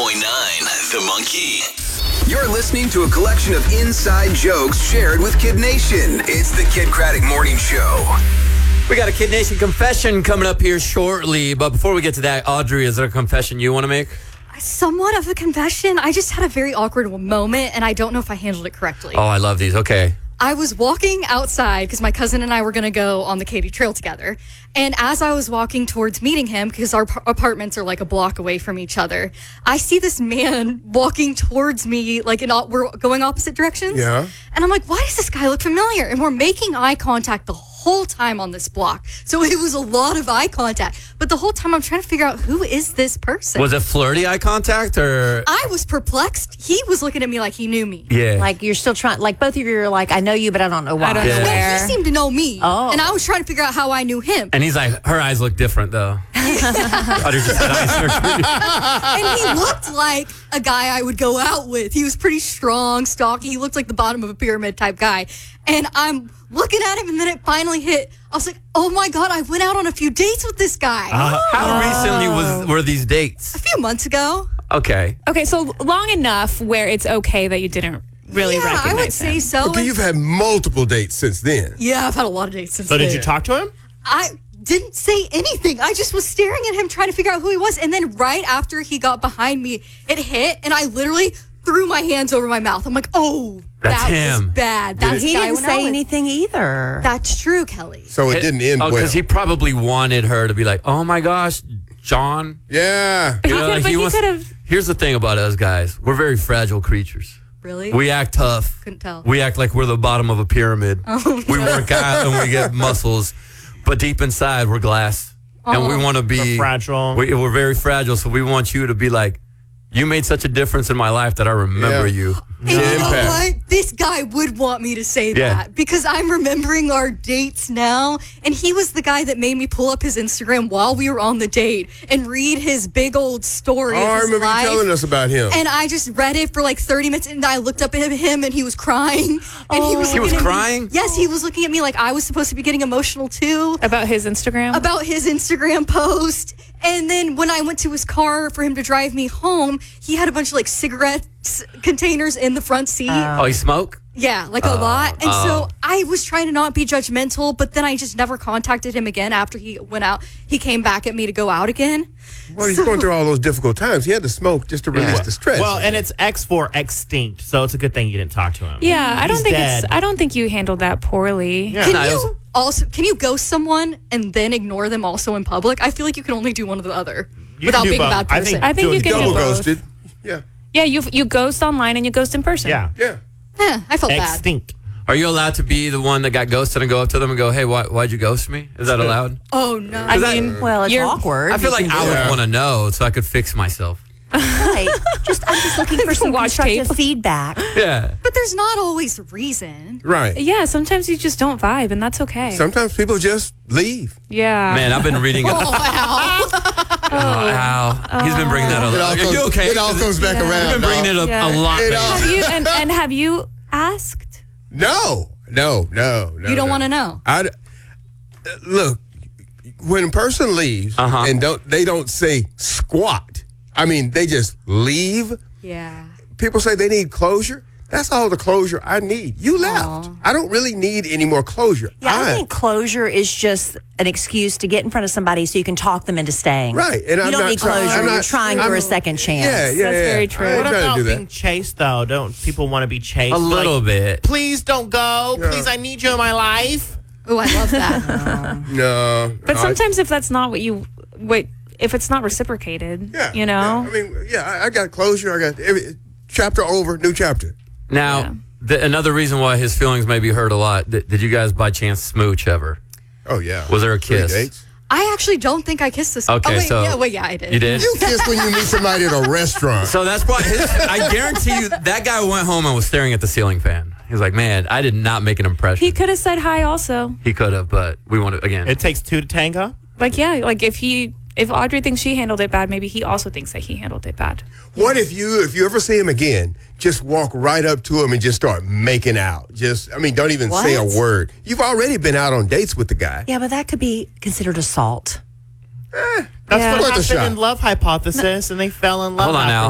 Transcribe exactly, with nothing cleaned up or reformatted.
point nine The Monkey. You're listening to a collection of inside jokes shared with Kid Nation. It's the Kid Craddock Morning Show. We got a Kid Nation confession coming up here shortly. But before we get to that, Audrey, is there a confession you want to make? Somewhat of a confession. I just had a very awkward moment, and I don't know if I handled it correctly. Oh, I love these. Okay. I was walking outside because my cousin and I were going to go on the Katy Trail together. And as I was walking towards meeting him, because our p- apartments are like a block away from each other, I see this man walking towards me, like in all, we're going opposite directions. Yeah. And I'm like, why does this guy look familiar? And we're making eye contact the whole time on this block. So it was a lot of eye contact. But the whole time I'm trying to figure out, who is this person? Was it flirty eye contact or? I was perplexed. He was looking at me like he knew me. Yeah. Like you're still trying, like both of you are like, I know you, but I don't know why. I don't Yeah. know Well, where. he seemed to know me. Oh. And I was trying to figure out how I knew him. And he's like, her eyes look different, though. Audrey just said eye surgery. And he looked like a guy I would go out with. He was pretty strong, stocky. He looked like the bottom of a pyramid type guy. And I'm looking at him, and then it finally hit. I was like, oh my God, I went out on a few dates with this guy. Uh, how recently was were these dates? A few months ago. Okay. Okay, so long enough where it's okay that you didn't really yeah, recognize I would him. say so. Okay, And- you've had multiple dates since then. yeah, I've had a lot of dates since So did then. you talk to him? I didn't say anything. I just was staring at him trying to figure out who he was. And then right after he got behind me, it hit, and I literally threw my hands over my mouth. I'm like, oh, That's that him. was bad. That's he the guy I didn't went out say with. anything either. That's true, Kelly. So it didn't end Oh, well. because he probably wanted her to be like, oh my gosh, John. yeah. But You he know, could, like but he he wants- could have. Here's the thing about us guys. We're very fragile creatures. Really? We act tough. Couldn't tell. We act like we're the bottom of a pyramid. Oh, we work out and we get muscles, but deep inside we're glass, and we want to be We're fragile. We, we're very fragile, so we want you to be like, you made such a difference in my life that I remember Yeah. you. And you know Impact. what? This guy would want me to say Yeah. that because I'm remembering our dates now. And he was the guy that made me pull up his Instagram while we were on the date and read his big old story Oh, of I his remember life. you telling us about him. And I just read it for like thirty minutes, and I looked up at him, and he was crying. And he was, He was looking at me- crying? Yes, he was looking at me like I was supposed to be getting emotional too About his Instagram? about his Instagram post. And then when I went to his car for him to drive me home, he had a bunch of like cigarette containers in the front seat. Oh, you smoke? Yeah, like a lot. And oh. so I was trying to not be judgmental, but then I just never contacted him again after he went out. He came back at me to go out again. Well, he's So- going through all those difficult times. He had to smoke just to release Yeah. the stress. Well, and it's X for extinct, so it's a good thing you didn't talk to him. yeah, I don't He's think dead. it's. I don't think you handled that poorly. Yeah. Can No, it you was- also can you ghost someone and then ignore them also in public? I feel like you can only do one or the other You without can do being a both. bad I person. think- I think Do you it can do double both. ghosted. Yeah. Yeah, you you ghost online and you ghost in person. Yeah. Yeah. Eh, I felt bad. Extinct. Are you allowed to be the one that got ghosted and go up to them and go, hey, why, why'd you ghost me? Is that allowed? Oh no. I that- mean, well, it's you're- awkward. I feel like I would Yeah. want to know so I could fix myself. Right. Just I'm just looking for some Watch constructive tape. feedback. Yeah. But there's not always a reason. Right. Yeah, sometimes you just don't vibe, and that's okay. Sometimes people just leave. yeah. Man, I've been reading. Oh, Oh, wow. Ow. He's been bringing that up. It all Are comes, you okay? it all comes back Yeah. around. You've been bringing it dog. up Yeah. a lot. It man. all- Have you and, and have you asked? No, no, no, no. You don't no. want to know. I, look, when a person leaves Uh-huh. and don't they don't say squat. I mean, they just leave. Yeah. People say they need closure. That's all the closure I need. You left. I don't really need any more closure. Yeah, I think closure is just an excuse to get in front of somebody so you can talk them into staying. Right, and you I'm don't not need trying- closure. I'm You're not- trying for I'm- a second chance. Yeah, yeah, That's yeah. very true. I ain't What trying about to do being that. chased, though? Don't people want to be chased? A little Like, bit. Please don't go. Yeah. Please, I need you in my life. Oh, I love that. No, But no, I- sometimes if that's not what you what if it's not reciprocated, yeah, you know. yeah. I mean, yeah, I, I got closure. I got every chapter over, new chapter. Now, Yeah. the, another reason why his feelings may be hurt a lot, did, did you guys by chance smooch ever? Oh yeah. Was there a Three kiss? dates? I actually don't think I kissed this. Okay, oh, wait, so- yeah, wait, yeah, I did. You did? You kiss when you meet somebody at a restaurant. So that's why his, I guarantee you that guy went home and was staring at the ceiling fan. He was like, man, I did not make an impression. He could have said hi also. He could have, but we want to, again. It takes two to tango. Like yeah, like if he if Audrey thinks she handled it bad, maybe he also thinks that he handled it bad. What if you, if you ever see him again, just walk right up to him and just start making out? Just, I mean, don't even say a What? word. You've already been out on dates with the guy. Yeah, but that could be considered assault. That's Yeah. what Worth a happened shot. in Love Hypothesis, and they fell in love. Hold on after now.